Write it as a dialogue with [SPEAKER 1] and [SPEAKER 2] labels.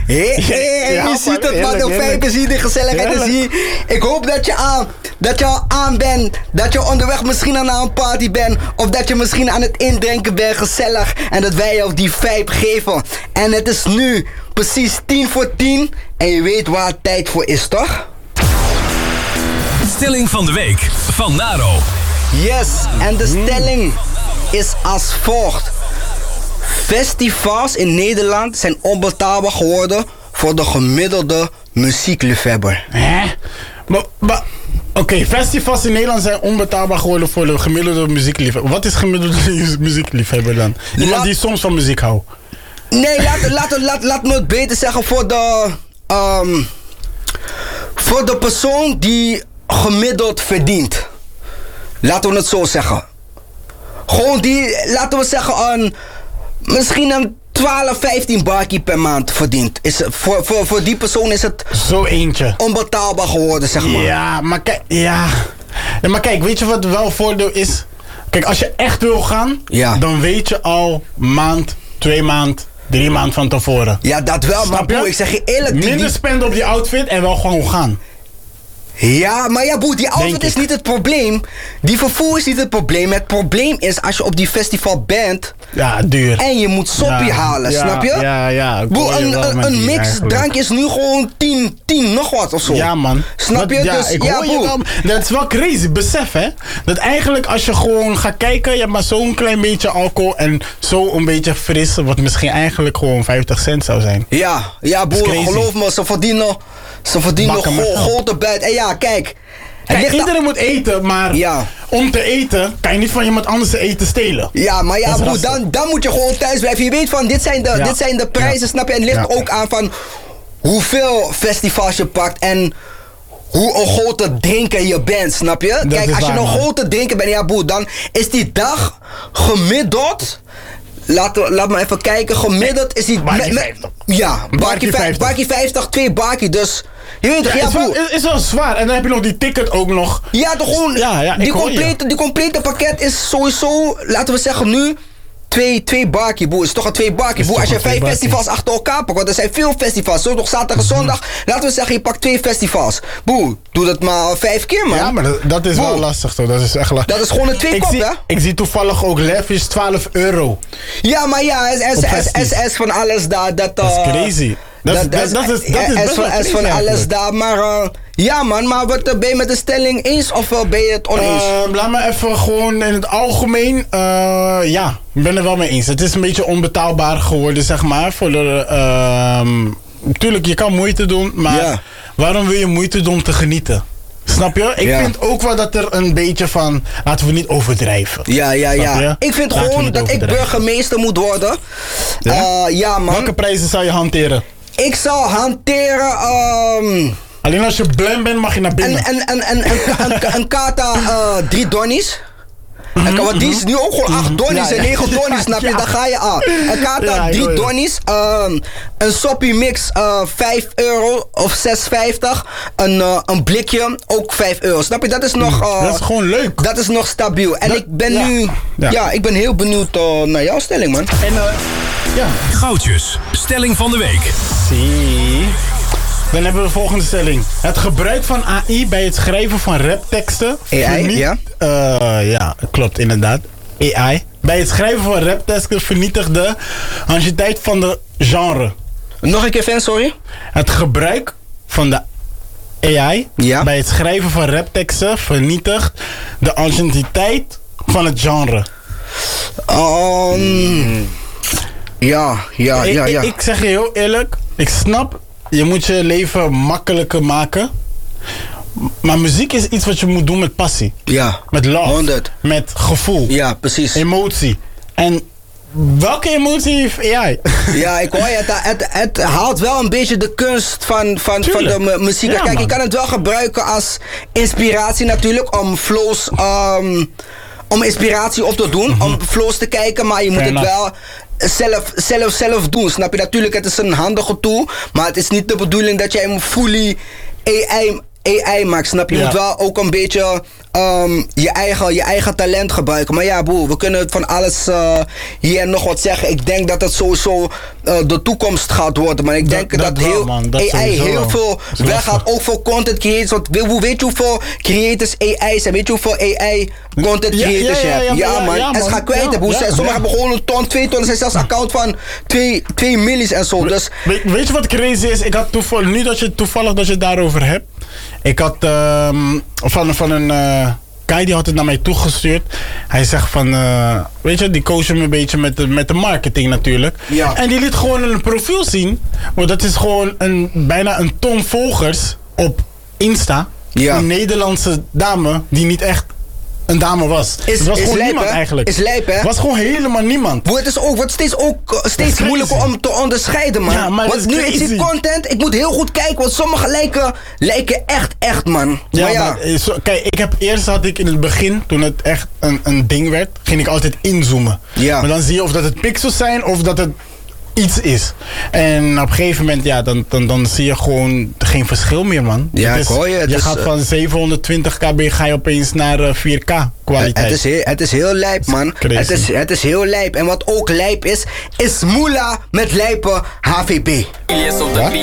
[SPEAKER 1] Je ziet het, man. De vijf is hier, de gezelligheid is hier. Ik hoop dat je al aan bent. Dat je onderweg misschien aan een party bent. Of dat je misschien aan het indrinken bent, gezellig. En dat wij jou die vibe geven. En het is nu precies 10:10. En je weet waar het tijd voor is, toch?
[SPEAKER 2] Stelling van de week van Naro.
[SPEAKER 1] Yes, en de stelling is als volgt. Festivals in Nederland zijn onbetaalbaar geworden voor de gemiddelde muziekliefhebber.
[SPEAKER 3] Maar oké, festivals in Nederland zijn onbetaalbaar geworden voor de gemiddelde muziekliefhebber. Wat is gemiddelde muziekliefhebber dan? Iemand die soms van muziek houdt.
[SPEAKER 1] Nee, laat me het beter zeggen voor de persoon die gemiddeld verdient. Laten we het zo zeggen. Gewoon die, laten we zeggen, misschien een 12, 15 barkie per maand verdient. Voor die persoon is het
[SPEAKER 3] zo eentje
[SPEAKER 1] onbetaalbaar geworden, zeg maar.
[SPEAKER 3] Ja, maar kijk, weet je wat wel voordeel is? Kijk, als je echt wil gaan, dan weet je al maand, 2 maand, 3 maand van tevoren.
[SPEAKER 1] Ja, dat wel, maar boe, ik zeg je eerlijk.
[SPEAKER 3] Minder spenden op die outfit en wel gewoon gaan.
[SPEAKER 1] Ja, maar ja, boe, die outfit is niet het probleem. Die vervoer is niet het probleem. Het probleem is als je op die festival bent.
[SPEAKER 3] Ja, duur.
[SPEAKER 1] En je moet soppie halen, snap je?
[SPEAKER 3] Ja.
[SPEAKER 1] Boe, een mix drank is nu gewoon 10 nog wat of zo.
[SPEAKER 3] Ja, man.
[SPEAKER 1] Snap je?
[SPEAKER 3] Ja,
[SPEAKER 1] dus,
[SPEAKER 3] ik hoor je wel. Dat is wel crazy, besef hè. Dat eigenlijk als je gewoon gaat kijken, je hebt maar zo'n klein beetje alcohol en zo een beetje fris, wat misschien eigenlijk gewoon 50 cent zou zijn.
[SPEAKER 1] Ja, boer, geloof me, ze verdienen grote buit. En ja, kijk.
[SPEAKER 3] Iedereen moet eten, maar om te eten kan je niet van iemand anders eten stelen.
[SPEAKER 1] Ja, maar ja, boer, dan moet je gewoon thuis blijven. Je weet van, dit zijn de prijzen, snap je? En het ligt ook aan van hoeveel festivals je pakt en hoe een grote drinker je bent, snap je? Kijk, als je een grote drinker bent, ja, boer, dan is die dag gemiddeld. Laat me even kijken. Gemiddeld is die... Barkie 50, 2 barkie. Dus... Je weet toch,
[SPEAKER 3] is wel zwaar. En dan heb je nog die ticket ook nog.
[SPEAKER 1] Ja, toch gewoon... Die complete pakket is sowieso... Laten we zeggen nu... 2 barkie, boer. Is toch een 2 barkie, boer. Als je 5 festivals achter elkaar pakt, want er zijn veel festivals. Zo toch zaterdag en zondag. Laten we zeggen, je pakt 2 festivals. Boer, doe dat maar 5 keer, man.
[SPEAKER 3] Ja, maar dat is wel lastig, toch? Dat is echt lastig.
[SPEAKER 1] Dat is gewoon een 2 kop, hè?
[SPEAKER 3] Ik zie toevallig ook Levi's €12.
[SPEAKER 1] Ja, maar ja, er is van alles daar. Dat is
[SPEAKER 3] crazy. Dat is
[SPEAKER 1] van alles daar, maar ja man, maar ben je met de stelling eens of ben je het oneens?
[SPEAKER 3] Laat me even gewoon in het algemeen, ik ben er wel mee eens. Het is een beetje onbetaalbaar geworden, zeg maar. Voor natuurlijk, je kan moeite doen, maar waarom wil je moeite doen om te genieten? Snap je? Ik vind ook wel dat er een beetje van... Laten we niet overdrijven.
[SPEAKER 1] Ja. Ik vind gewoon dat ik burgemeester moet worden. Ja, man.
[SPEAKER 3] Welke prijzen zou je hanteren?
[SPEAKER 1] Ik zou hanteren...
[SPEAKER 3] Alleen als je blend bent mag je naar binnen.
[SPEAKER 1] Een kata 3 donnies. Want die is nu ook gewoon 8 donnies en 9 donnies, snap je? Dan ga je aan. Een kata 3 donnies. Een soppie mix €5 of €6,50. Een blikje ook €5. Snap je? Dat is nog...
[SPEAKER 3] dat is gewoon leuk.
[SPEAKER 1] Dat is nog stabiel. En ik ben nu... Ja, ik ben heel benieuwd naar jouw stelling, man.
[SPEAKER 3] En
[SPEAKER 2] Goudjes, stelling van de week.
[SPEAKER 3] Zie. Dan hebben we de volgende stelling. Het gebruik van AI bij het schrijven van rapteksten...
[SPEAKER 1] AI,
[SPEAKER 3] ja, klopt inderdaad. AI. Bij het schrijven van rapteksten vernietigt de anciëniteit van de genre.
[SPEAKER 1] Nog een keer, fan, sorry?
[SPEAKER 3] Het gebruik van de AI bij het schrijven van rapteksten vernietigt de anciëniteit van het genre.
[SPEAKER 1] Ja.
[SPEAKER 3] Ik zeg je heel eerlijk, ik snap, je moet je leven makkelijker maken. Maar muziek is iets wat je moet doen met passie.
[SPEAKER 1] Ja.
[SPEAKER 3] Met love.
[SPEAKER 1] 100.
[SPEAKER 3] Met gevoel.
[SPEAKER 1] Ja, precies.
[SPEAKER 3] Emotie. En welke emotie heeft AI?
[SPEAKER 1] Ja, ik hoor je. Het haalt wel een beetje de kunst van de muziek. Ja, kijk, je kan het wel gebruiken als inspiratie natuurlijk. Om flows... om inspiratie op te doen. Om flows te kijken. Maar je moet het wel... Zelf doen, snap je? Natuurlijk, het is een handige tool, maar het is niet de bedoeling dat jij hem fully AI AI maakt, snap je? Je moet wel ook een beetje je eigen talent gebruiken. Maar ja, broer, we kunnen van alles hier en nog wat zeggen. Ik denk dat het sowieso de toekomst gaat worden. Maar ik denk dat AI heel veel weggaat. Ook voor content creators. Want weet je hoeveel creators AI's en weet je hoeveel AI content creators je hebt? Ja, man. En ze gaan kwijt hebben. Sommigen hebben gewoon een ton, 2 ton. Er zijn zelfs account van 2 millies en zo. Dus
[SPEAKER 3] weet je wat crazy is? Ik had toevallig, nu dat je het daarover hebt. Ik had van een guy die had het naar mij toegestuurd. Hij zegt van, weet je, die coach hem een beetje met de marketing natuurlijk. Ja. En die liet gewoon een profiel zien. Want dat is gewoon bijna een ton volgers op Insta. Ja. Een Nederlandse dame die niet echt een dame was. Het was gewoon niemand eigenlijk.
[SPEAKER 1] Is lijp, hè?
[SPEAKER 3] Het was gewoon helemaal niemand.
[SPEAKER 1] Het wordt steeds moeilijker om te onderscheiden, man. Ja, want nu ik zie content, ik moet heel goed kijken, want sommige lijken echt, man.
[SPEAKER 3] Ja, maar kijk, eerst had ik in het begin, toen het echt een ding werd, ging ik altijd inzoomen. Ja. Maar dan zie je of dat het pixels zijn of dat het iets is. En op een gegeven moment, ja, dan zie je gewoon geen verschil meer, man.
[SPEAKER 1] Ja, ik hoor je.
[SPEAKER 3] Je gaat van 720 kb ga je opeens naar 4K kwaliteit.
[SPEAKER 1] Het is heel lijp, man. Het is heel lijp. En wat ook lijp is Moela met lijpe HVP.
[SPEAKER 3] Wat?